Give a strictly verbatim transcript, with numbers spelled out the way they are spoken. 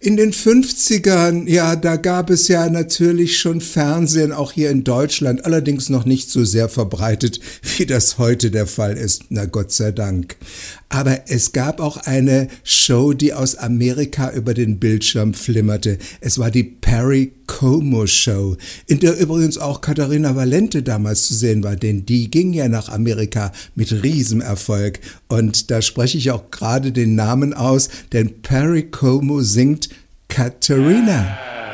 In den Fünfzigern, ja, da gab es ja natürlich schon Fernsehen, auch hier in Deutschland, allerdings noch nicht so sehr verbreitet, wie das heute der Fall ist. Na Gott sei Dank. Aber es gab auch eine Show, die aus Amerika über den Bildschirm flimmerte. Es war die Perry Como Show, in der übrigens auch Katharina Valente damals zu sehen war, denn die ging ja nach Amerika mit Riesenerfolg. Und da spreche ich auch gerade den Namen aus, denn Perry Como singt Katharina.